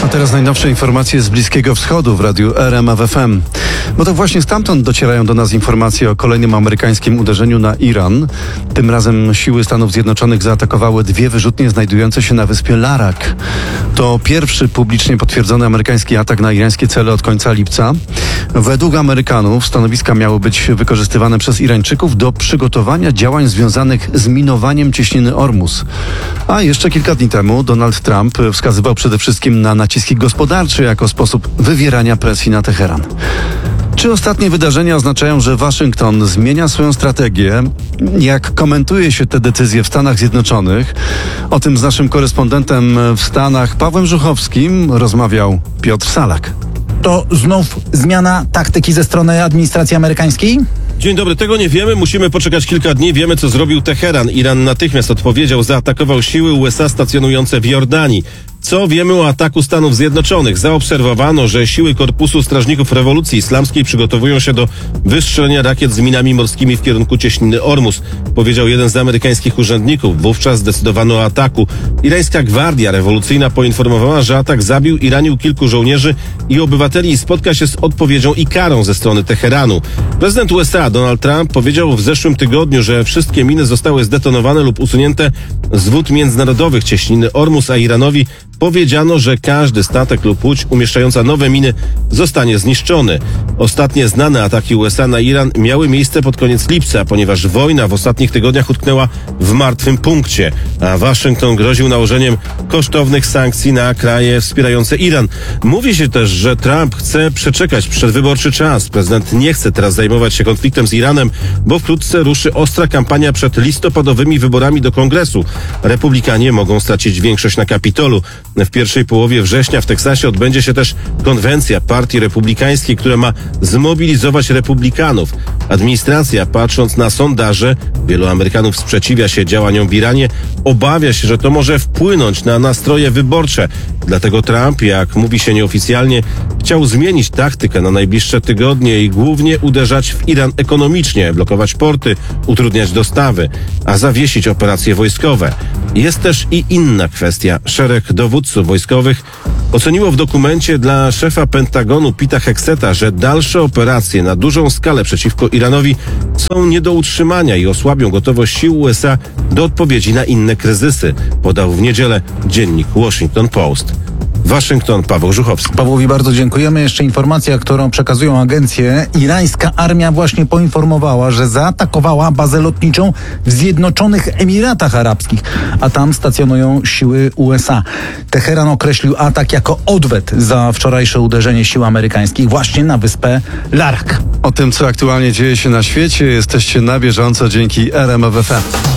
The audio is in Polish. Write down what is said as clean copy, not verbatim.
A teraz najnowsze informacje z Bliskiego Wschodu w radiu RMF FM. Bo to właśnie stamtąd docierają do nas informacje o kolejnym amerykańskim uderzeniu na Iran. Tym razem siły Stanów Zjednoczonych zaatakowały 2 wyrzutnie znajdujące się na wyspie Larak. To pierwszy publicznie potwierdzony amerykański atak na irańskie cele od końca lipca. Według Amerykanów stanowiska miały być wykorzystywane przez Irańczyków do przygotowania działań związanych z minowaniem cieśniny Ormus. A jeszcze kilka dni temu Donald Trump wskazywał przede wszystkim na naciski gospodarcze jako sposób wywierania presji na Teheran. Czy ostatnie wydarzenia oznaczają, że Waszyngton zmienia swoją strategię? Jak komentuje się te decyzje w Stanach Zjednoczonych? O tym z naszym korespondentem w Stanach Pawłem Żuchowskim rozmawiał Piotr Salak. To znów zmiana taktyki ze strony administracji amerykańskiej? Dzień dobry, tego nie wiemy, musimy poczekać kilka dni. Wiemy, co zrobił Teheran. Iran natychmiast odpowiedział, zaatakował siły USA stacjonujące w Jordanii. Co wiemy o ataku Stanów Zjednoczonych? Zaobserwowano, że siły Korpusu Strażników Rewolucji Islamskiej przygotowują się do wystrzelenia rakiet z minami morskimi w kierunku cieśniny Ormus, powiedział jeden z amerykańskich urzędników. Wówczas zdecydowano o ataku. Irańska Gwardia Rewolucyjna poinformowała, że atak zabił i ranił kilku żołnierzy i obywateli i spotka się z odpowiedzią i karą ze strony Teheranu. Prezydent USA Donald Trump powiedział w zeszłym tygodniu, że wszystkie miny zostały zdetonowane lub usunięte z wód międzynarodowych cieśniny Ormus, a Iranowi powiedziano, że każdy statek lub łódź umieszczająca nowe miny zostanie zniszczony. Ostatnie znane ataki USA na Iran miały miejsce pod koniec lipca, ponieważ wojna w ostatnich tygodniach utknęła w martwym punkcie, a Waszyngton groził nałożeniem kosztownych sankcji na kraje wspierające Iran. Mówi się też, że Trump chce przeczekać przedwyborczy czas. Prezydent nie chce teraz zajmować się konfliktem z Iranem, bo wkrótce ruszy ostra kampania przed listopadowymi wyborami do Kongresu. Republikanie mogą stracić większość na Kapitolu. W pierwszej połowie września w Teksasie odbędzie się też konwencja partii republikańskiej, która ma zmobilizować republikanów. Administracja, patrząc na sondaże, wielu Amerykanów sprzeciwia się działaniom w Iranie, obawia się, że to może wpłynąć na nastroje wyborcze. Dlatego Trump, jak mówi się nieoficjalnie, chciał zmienić taktykę na najbliższe tygodnie i głównie uderzać w Iran ekonomicznie, blokować porty, utrudniać dostawy, a zawiesić operacje wojskowe. Jest też i inna kwestia. Szereg dowódców wojskowych oceniło w dokumencie dla szefa Pentagonu Peta Hegseta, że dalsze operacje na dużą skalę przeciwko Iranowi są nie do utrzymania i osłabią gotowość sił USA do odpowiedzi na inne kryzysy, podał w niedzielę dziennik Washington Post. Waszyngton, Paweł Żuchowski. Pawłowi bardzo dziękujemy. Jeszcze informacja, którą przekazują agencje. Irańska armia właśnie poinformowała, że zaatakowała bazę lotniczą w Zjednoczonych Emiratach Arabskich, a tam stacjonują siły USA. Teheran określił atak jako odwet za wczorajsze uderzenie sił amerykańskich właśnie na wyspę Larak. O tym, co aktualnie dzieje się na świecie, jesteście na bieżąco dzięki RMF FM.